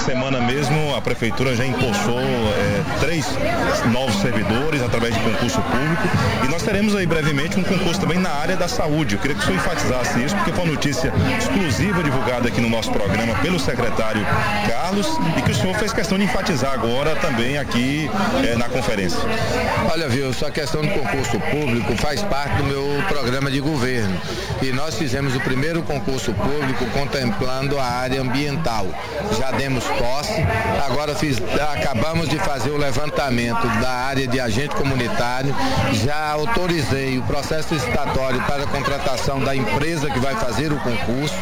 semana mesmo a Prefeitura já impulsou 3 novos servidores através de concurso público e nós teremos aí brevemente um concurso também na área da saúde. Eu queria que o senhor enfatizasse isso, porque foi uma notícia exclusiva divulgada aqui no nosso programa pelo secretário Carlos e que o senhor fez questão de enfatizar agora também aqui na conferência. Olha, Wilson, a questão do concurso público faz parte do meu programa de governo e nós fizemos o primeiro concurso público contemplando a área ambiental. Já demos posse, agora acabamos de fazer o levantamento da área de agente comunitário, já autorizei o processo licitatório para a contratação da empresa que vai fazer o concurso.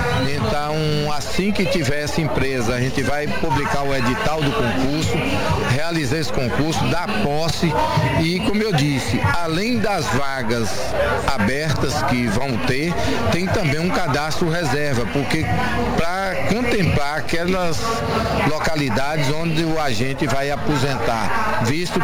Então, assim que tiver essa empresa, a gente vai publicar o edital do concurso, realizar esse concurso, dar posse e, como eu disse, além das vagas abertas que vão ter, tem também um cadastro reserva, porque para contemplar aquelas localidades onde o agente vai aposentar, visto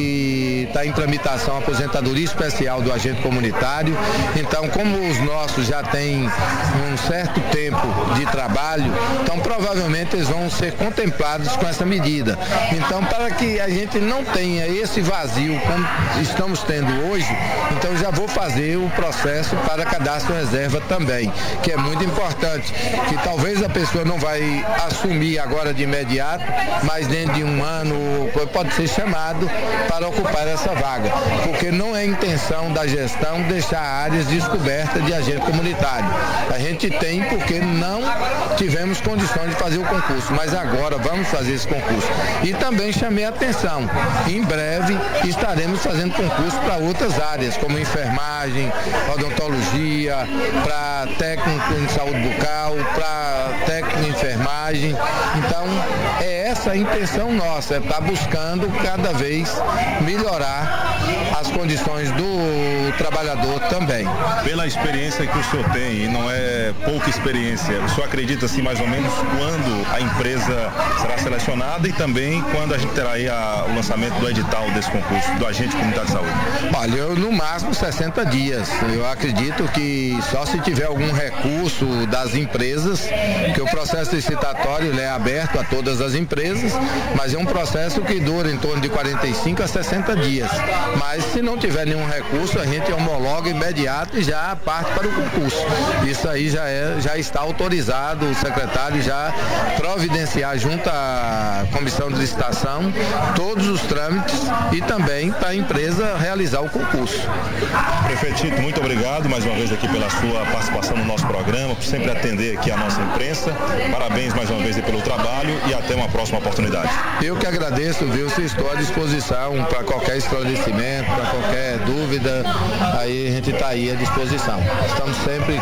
que está em tramitação a aposentadoria especial do agente comunitário. Então, como os nossos já têm um certo tempo de trabalho, então provavelmente eles vão ser contemplados com essa medida. Então, para que a gente não tenha esse vazio como estamos tendo hoje, então já vou fazer o processo para cadastro reserva também, que é muito importante, que talvez a pessoa não vai assumir agora de imediato, mas dentro de um ano pode ser chamado para ocupar essa vaga, porque não é intenção da gestão deixar áreas descobertas de agente comunitário. A gente tem porque não tivemos condições de fazer o concurso, mas agora vamos fazer esse concurso. E também chamei a atenção, em breve estaremos fazendo concurso para outras áreas, como enfermagem, odontologia, para técnico em saúde bucal, para técnico em enfermagem. Então, é essa a intenção nossa, é estar buscando cada vez melhorar as condições do trabalhador também. Pela experiência que o senhor tem, e não é pouca experiência, o senhor acredita assim mais ou menos quando a empresa será selecionada e também quando a gente terá aí o lançamento do edital desse concurso, do agente comunitário de saúde? Olha, eu no máximo 60 dias. Eu acredito que só se tiver algum recurso das empresas, que o processo licitatório é aberto a todas as empresas, mas é um processo que dura em torno de 45 a 60 dias. Mas se não tiver nenhum recurso, a gente homologa imediato e já parte para o concurso. Isso aí já está autorizado, o secretário já providenciar junto à comissão de licitação todos os trâmites e também para a empresa realizar o concurso. Prefeito Tito, muito obrigado mais uma vez aqui pela sua participação no nosso programa, por sempre atender aqui a nossa imprensa. Parabéns mais uma vez pelo trabalho e até uma próxima oportunidade. Eu que agradeço, Wilson, estou à disposição para qualquer esclarecimento, para qualquer dúvida, aí a gente está aí à disposição. Estamos sempre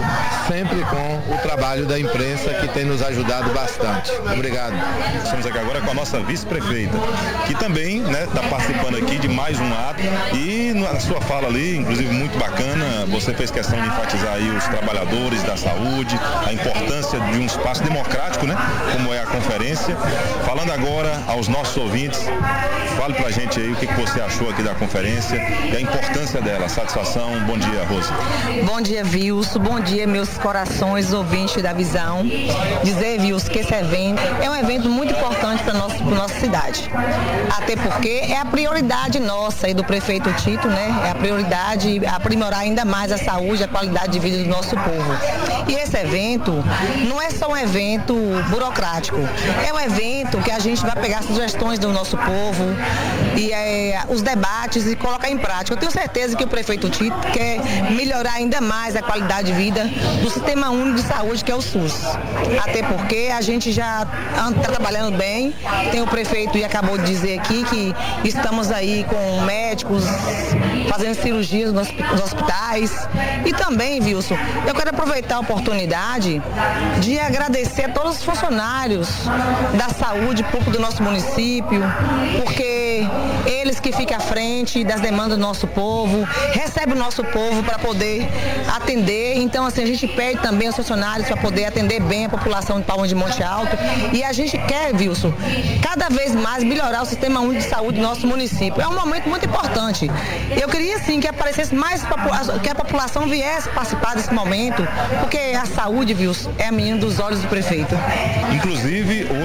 com o trabalho da imprensa que tem nos ajudado bastante. Obrigado. Estamos aqui agora com a nossa vice-prefeita, que também está participando aqui de mais um ato e na sua fala ali, inclusive muito bacana, você fez questão de enfatizar aí os trabalhadores da saúde, a importância de um espaço democrático, como é a conferência. Falando agora aos nossos ouvintes, fale pra gente aí o que você achou aqui da conferência e a importância dela, a satisfação. Bom dia, Rose. Bom dia, Wilson. Bom dia, meus corações ouvintes da Visão. Dizer, Wilson, que esse evento é um evento muito importante para nossa cidade. Até porque é a prioridade nossa e do prefeito Tito, É a prioridade aprimorar ainda mais a saúde, a qualidade de vida do nosso povo. E esse evento não é só um evento burocrático, é um evento que a gente vai pegar as sugestões do nosso povo e os debates e colocar em prática. Eu tenho certeza que o prefeito Tito quer melhorar ainda mais a qualidade de vida do Sistema Único de Saúde, que é o SUS. Até porque a gente já está trabalhando bem, tem o prefeito e acabou de dizer aqui que estamos aí com médicos fazendo cirurgias nos hospitais. E também, Wilson, eu quero aproveitar a oportunidade de agradecer a todos os funcionários da saúde pública do nosso município, porque eles que ficam à frente das demandas do nosso povo, recebem o nosso povo para poder atender. Então, assim, a gente pede também os funcionários para poder atender bem a população de Palmas de Monte Alto. E a gente quer, Wilson, cada vez mais melhorar o Sistema Único de Saúde do nosso município. É um momento muito importante. Eu queria, sim, que aparecesse mais, que a população viesse participar desse momento, porque a saúde, Wilson, é a menina dos olhos do prefeito. Inclusive, hoje ele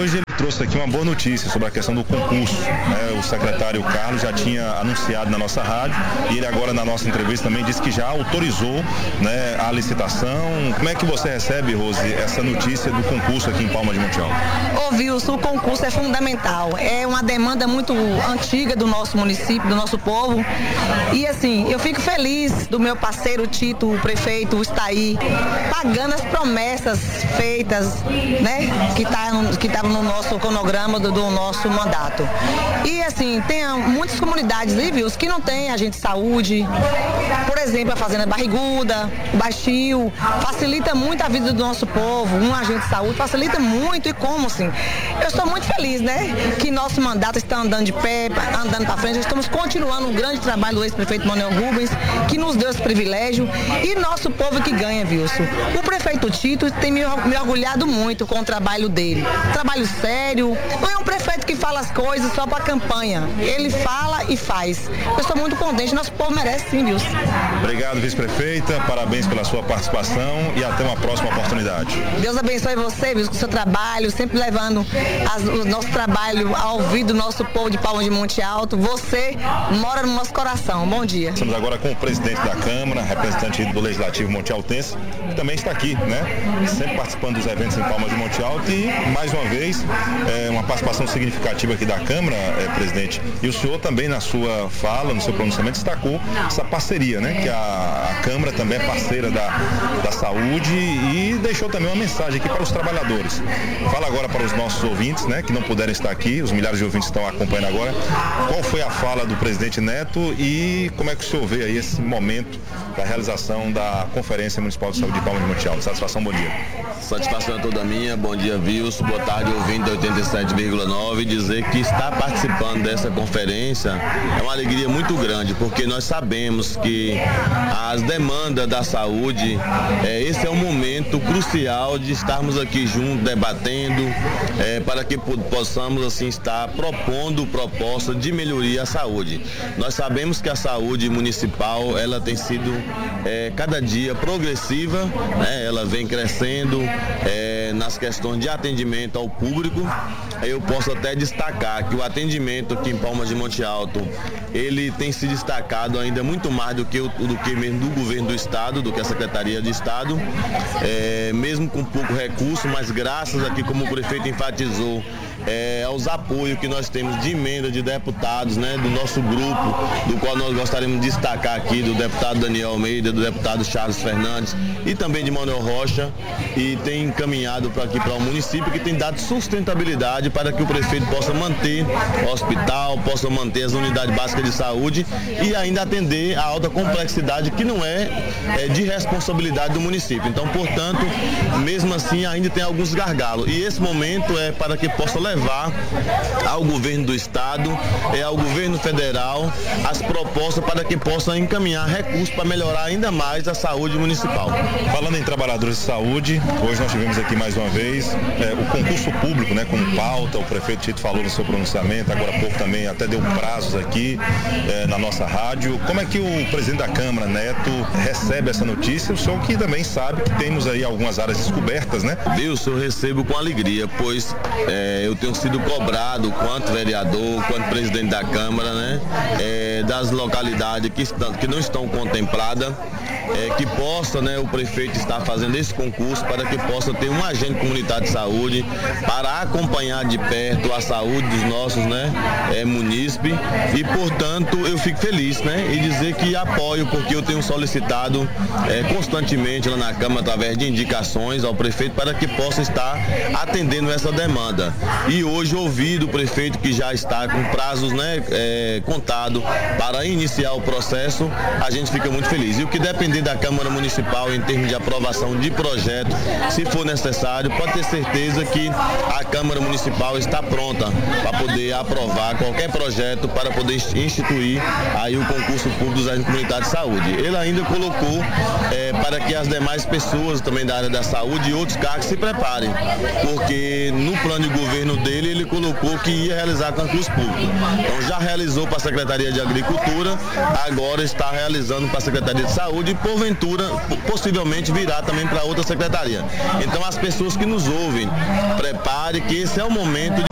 trouxe aqui uma boa notícia sobre a questão do concurso. O secretário Carlos já tinha anunciado na nossa rádio e ele agora na nossa entrevista também disse que já autorizou, né, a licitação. Como é que você recebe, Rose, essa notícia do concurso aqui em Palmas de Monte Alto? Ô Wilson, o concurso é fundamental, é uma demanda muito antiga do nosso município, do nosso povo, e assim, eu fico feliz do meu parceiro Tito, o prefeito, está aí pagando as promessas feitas, né, que estavam no nosso cronograma do nosso mandato. E assim, tem muitas comunidades, Wilson, que não tem agente de saúde, por exemplo, a Fazenda Barriguda, o Baixio, facilita muito a vida do nosso povo, um agente de saúde facilita muito. E como assim? Eu estou muito feliz, né? Que nosso mandato está andando de pé, andando para frente. Estamos continuando um grande trabalho do ex-prefeito Manuel Rubens, que nos deu esse privilégio, e nosso povo que ganha, Wilson. O prefeito Tito tem me orgulhado muito com o trabalho dele. Trabalho sério, não é um prefeito que fala as coisas só para campanha. Ele fala e faz. Eu estou muito contente, nosso povo merece sim, Wilson. Obrigado, vice-prefeita, parabéns pela sua participação e até uma próxima oportunidade. Deus abençoe você, Wilson, com o seu trabalho, sempre levando o nosso trabalho ao ouvido do nosso povo de Palmas de Monte Alto. Você mora no nosso coração. Bom dia. Estamos agora com o presidente da Câmara, representante do Legislativo Montealtense, que também está aqui, né? Sempre participando dos eventos em Palmas de Monte Alto e, mais uma vez, uma participação significativa aqui da Câmara, presidente. E o senhor também, na sua fala, no seu pronunciamento, destacou essa parceria, né? Que a Câmara também é parceira da saúde e deixou também uma mensagem aqui para os trabalhadores. Fala agora para os nossos ouvintes, né? Que não puderam estar aqui, os milhares de ouvintes estão acompanhando agora. Qual foi a fala do presidente Neto e como é que o senhor vê aí esse momento da realização da Conferência Municipal de Saúde de Palmas de Monte Alto? Satisfação, bom dia. Satisfação é toda minha, bom dia, Wilson, boa tarde, ouvinte da 87,9. Dizer que estar participando dessa conferência é uma alegria muito grande, porque nós sabemos que as demandas da saúde, esse é um momento crucial de estarmos aqui juntos, debatendo, para que possamos assim estar propondo propostas de melhoria à saúde. Nós sabemos que a saúde municipal, ela tem sido cada dia progressiva, né? Ela vem crescendo nas questões de atendimento ao público. Eu posso até destacar que o atendimento aqui em Palmas de Monte Alto, ele tem se destacado ainda muito mais do que mesmo do governo do estado, do que a Secretaria de Estado, mesmo com pouco recurso, mas graças aqui, como o prefeito enfatizou, aos apoios que nós temos de emenda de deputados, né, do nosso grupo, do qual nós gostaríamos de destacar aqui, do deputado Daniel Almeida, do deputado Charles Fernandes e também de Manuel Rocha, e tem encaminhado para aqui para o município, que tem dado sustentabilidade para que o prefeito possa manter o hospital, possa manter as unidades básicas de saúde e ainda atender a alta complexidade que não é de responsabilidade do município. Então, portanto, mesmo assim ainda tem alguns gargalos, e esse momento é para que possa levar ao governo do estado e ao governo federal as propostas para que possa encaminhar recursos para melhorar ainda mais a saúde municipal. Falando em trabalhadores de saúde, hoje nós tivemos aqui mais uma vez o concurso público, né, como pauta. O prefeito Tito falou no seu pronunciamento, agora há pouco também até deu prazos aqui na nossa rádio. Como é que o presidente da Câmara, Neto, recebe essa notícia? O senhor que também sabe que temos aí algumas áreas descobertas, né? Eu recebo com alegria, pois eu tenho sido cobrado, quanto vereador, quanto presidente da Câmara, né, das localidades que não estão contempladas, que possa, né, o prefeito estar fazendo esse concurso para que possa ter um agente comunitário de saúde para acompanhar de perto a saúde dos nossos, né, munícipes, e portanto eu fico feliz, né, e dizer que apoio, porque eu tenho solicitado constantemente lá na Câmara através de indicações ao prefeito para que possa estar atendendo essa demanda. E hoje ouvi do prefeito que já está com prazos, né, contado para iniciar o processo, a gente fica muito feliz. E o que depender da Câmara Municipal em termos de aprovação de projeto, se for necessário, pode ter certeza que a Câmara Municipal está pronta para poder aprovar qualquer projeto para poder instituir aí o concurso público dos agentes comunitários de saúde. Ele ainda colocou para que as demais pessoas também da área da saúde e outros cargos se preparem, porque no plano de governo dele, ele colocou que ia realizar concurso público. Então já realizou para a Secretaria de Agricultura, agora está realizando para a Secretaria de Saúde e porventura, possivelmente virá também para outra secretaria. Então as pessoas que nos ouvem, prepare que esse é o momento de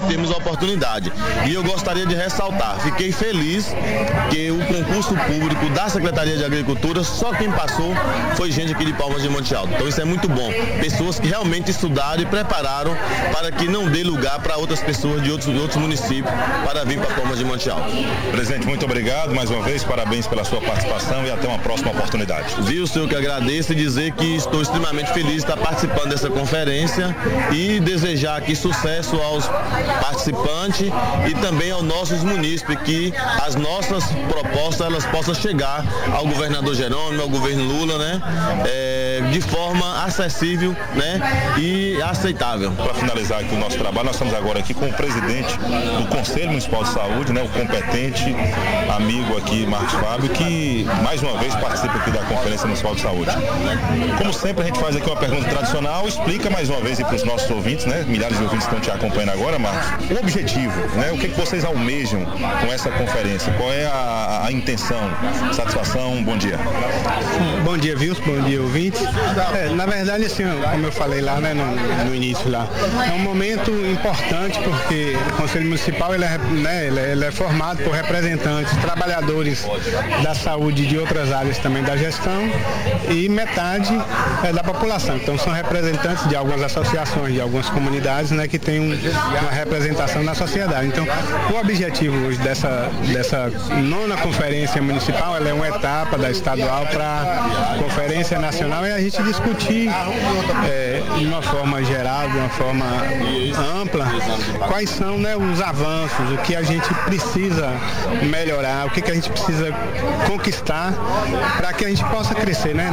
temos a oportunidade. E eu gostaria de ressaltar, fiquei feliz que o concurso público da Secretaria de Agricultura, só quem passou foi gente aqui de Palmas de Monte Alto. Então isso é muito bom. Pessoas que realmente estudaram e prepararam para que não dê lugar para outras pessoas de outros municípios para vir para Palmas de Monte Alto. Presidente, muito obrigado mais uma vez, parabéns pela sua participação e até uma próxima oportunidade. Viu, senhor, que agradeço e dizer que estou extremamente feliz de estar participando dessa conferência e desejar aqui sucesso aos participantes e também aos nossos munícipes, que as nossas propostas elas possam chegar ao governador Jerônimo, ao governo Lula, né, de forma acessível, né, e aceitável. Para finalizar aqui o nosso trabalho, nós estamos agora aqui com o presidente do Conselho Municipal de Saúde, né, o competente amigo aqui, Marcos Fábio, que mais uma vez participa aqui da Conferência Municipal de Saúde. Como sempre, a gente faz aqui uma pergunta tradicional, explica mais uma vez para os nossos ouvintes, né, milhares de ouvintes estão te acompanhando agora, Marcos, o objetivo, né, o que vocês almejam com essa conferência, qual é a intenção, satisfação, bom dia. Bom dia, Wilson, bom dia, ouvintes. Na verdade, assim, como eu falei lá, né, no início lá, é um momento importante porque o Conselho Municipal ele é formado por representantes, trabalhadores da saúde de outras áreas também da gestão e metade da população. Então são representantes de algumas associações, de algumas comunidades, né, que têm uma representação na sociedade. Então o objetivo hoje dessa nona conferência municipal, ela é uma etapa da estadual para a conferência nacional, e a gente discutir de uma forma geral, de uma forma ampla, quais são, né, os avanços, o que a gente precisa melhorar, o que a gente precisa conquistar para que a gente possa crescer, né,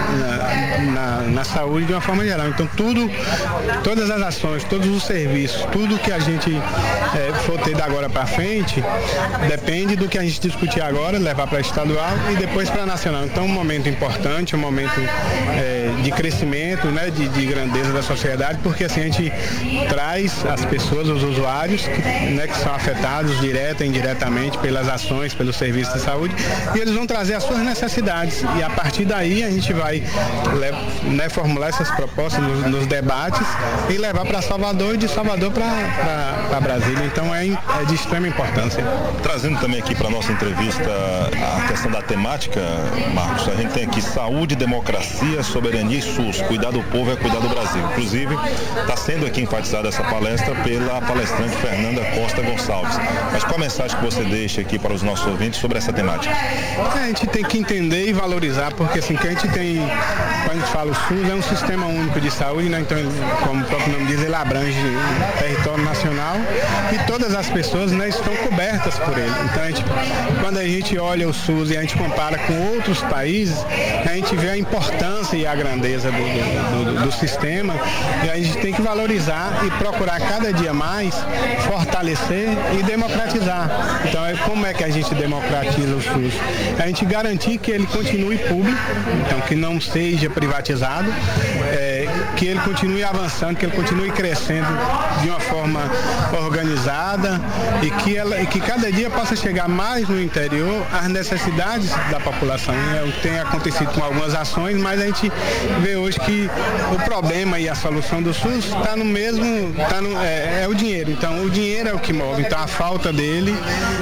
na saúde de uma forma geral. Então todas as ações, todos os serviços, tudo que a gente for ter da agora para frente, depende do que a gente discutir agora, levar para a estadual e depois para a nacional. Então um momento importante, um momento de crescimento, né, de grandeza da sociedade, porque assim a gente traz as pessoas, os usuários, que são afetados direta e indiretamente pelas ações, pelos serviços de saúde, e eles vão trazer as suas necessidades, e a partir daí a gente vai formular essas propostas nos debates e levar para Salvador e de Salvador para Brasília. Então é de extrema importância. Trazendo também aqui para a nossa entrevista a questão da temática, Marcos, a gente tem aqui saúde, democracia, soberania e SUS. Cuidar do povo é cuidar do Brasil. Inclusive, está sendo aqui enfatizada essa palestra pela palestrante Fernanda Costa Gonçalves. Mas qual a mensagem que você deixa aqui para os nossos ouvintes sobre essa temática? A gente tem que entender e valorizar, porque assim, que a gente tem, quando a gente fala o SUS, é um sistema único de saúde, né? Então, como o próprio nome diz, ele abrange o território nacional e todas as pessoas, né, estão cobertas por ele. Então, quando a gente olha o SUS e a gente compara com outros países, a gente vê a importância e a grandeza do sistema, e a gente tem que valorizar e procurar cada dia mais fortalecer e democratizar. Então, como é que a gente democratiza o SUS? A gente garantir que ele continue público, então que não seja privatizado, que ele continue avançando, que ele continue crescendo de uma forma organizada e que cada dia possa chegar mais no interior às necessidades da população. Tem acontecido com algumas ações, mas a gente vê hoje que o problema e a solução do SUS está no mesmo, é o dinheiro. Então o dinheiro é o que move, então a falta dele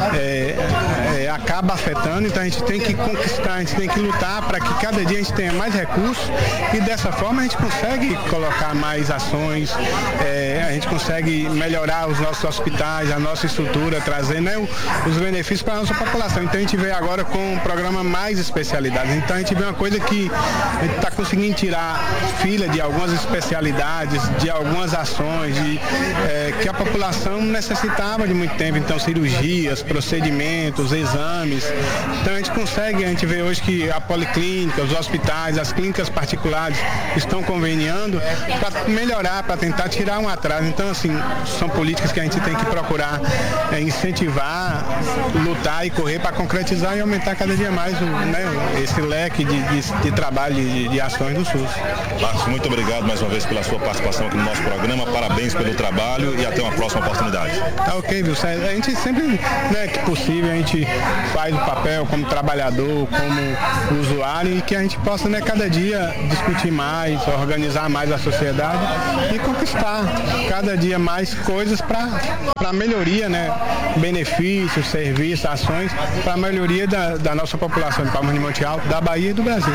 acaba afetando, então a gente tem que conquistar, a gente tem que lutar para que cada dia a gente tenha mais recursos e dessa forma a gente consegue colocar mais ações, a gente consegue melhorar os nossos hospitais, a nossa estrutura, trazer, né, os benefícios para a nossa população. Então a gente vê agora com um programa mais especialidades. Então a gente vê uma coisa que a gente está conseguindo tirar fila de algumas especialidades, de algumas ações, que a população necessitava de muito tempo. Então cirurgias, procedimentos, exames. Então a gente vê hoje que a policlínica, os hospitais, as clínicas particulares estão conveniando para melhorar, para tentar tirar um atraso. Então, assim, são políticas que a gente tem que procurar incentivar, lutar e correr para concretizar e aumentar cada dia mais esse leque de trabalho, de ações do SUS. Marcos, muito obrigado mais uma vez pela sua participação aqui no nosso programa. Parabéns pelo trabalho e até uma próxima oportunidade. Tá ok, viu? A gente sempre, né, que possível, a gente faz o papel como trabalhador, como usuário, e que a gente possa, né, cada dia discutir mais, organizar mais a sociedade e conquistar cada dia mais coisas para melhoria, né, benefícios, serviços, ações, para a melhoria da nossa população de Palmas de Monte Alto, da Bahia e do Brasil.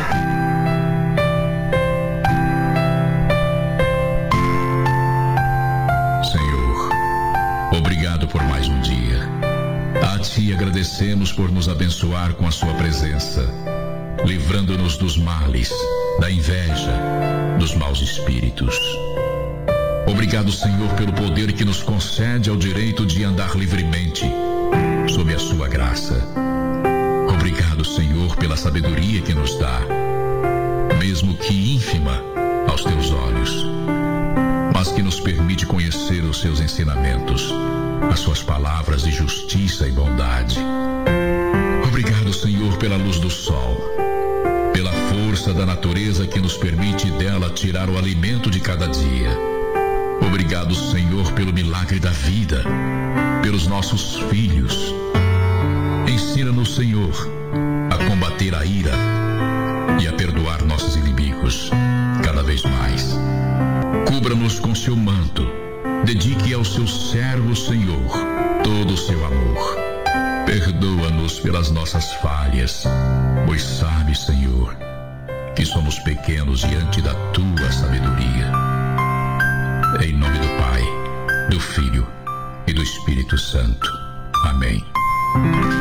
Obrigado por mais um dia. A Ti agradecemos por nos abençoar com a Sua presença, livrando-nos dos males, da inveja, dos maus espíritos. Obrigado, Senhor, pelo poder que nos concede ao direito de andar livremente, sob a Sua graça. Obrigado, Senhor, pela sabedoria que nos dá, mesmo que ínfima aos Teus olhos, mas que nos permite conhecer os Seus ensinamentos, as Suas palavras de justiça e bondade. Obrigado, Senhor, pela luz do sol, pela força da natureza que nos permite dela tirar o alimento de cada dia. Obrigado, Senhor, pelo milagre da vida, pelos nossos filhos. Ensina-nos, Senhor, a combater a ira e a perdoar nossos inimigos cada vez mais. Cubra-nos com seu manto, dedique ao seu servo, Senhor, todo o seu amor. Perdoa-nos pelas nossas falhas, pois sabes, Senhor, que somos pequenos diante da tua sabedoria. Em nome do Pai, do Filho e do Espírito Santo. Amém.